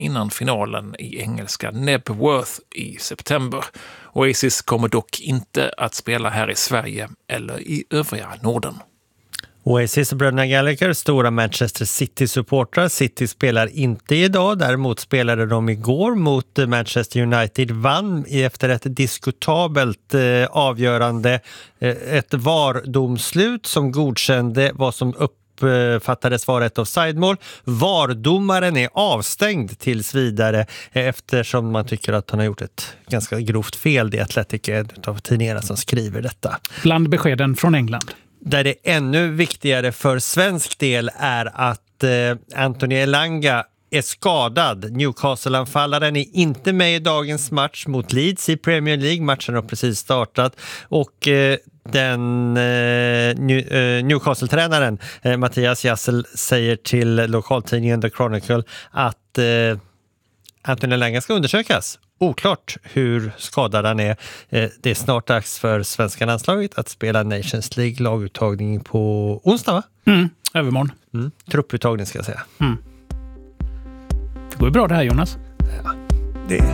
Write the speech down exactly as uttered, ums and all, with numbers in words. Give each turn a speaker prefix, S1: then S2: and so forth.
S1: innan finalen i engelska Nebworth i september. Oasis kommer dock inte att spela här i Sverige eller i övriga Norden.
S2: Oasis och bröderna Gallagher, stora Manchester City-supportrar. City spelar inte idag, däremot spelade de igår mot Manchester United, vann efter ett diskutabelt eh, avgörande, eh, ett V A R-domslut som godkände vad som uppfattades vara ett offside-mål. V A R-domaren är avstängd tills vidare eh, eftersom man tycker att han har gjort ett ganska grovt fel. Det är Athletic, en av tidningarna som skriver detta.
S3: Bland beskeden från England.
S2: Där det ännu viktigare för svensk del är att eh, Anthony Elanga är skadad. Newcastle-anfallaren är inte med i dagens match mot Leeds i Premier League. Matchen har precis startat och eh, den eh, New, eh, Newcastle-tränaren eh, Mattias Jassel säger till lokaltidningen The Chronicle att eh, Anthony Elanga ska undersökas. Oklart hur skadad han är. Det är snart dags för svenska landslaget att spela Nations League laguttagning på onsdag, va?
S3: Mm, övermorgon.
S2: Mm, trupputtagning ska jag säga.
S3: Mm. Det går ju bra det här, Jonas.
S2: Ja, det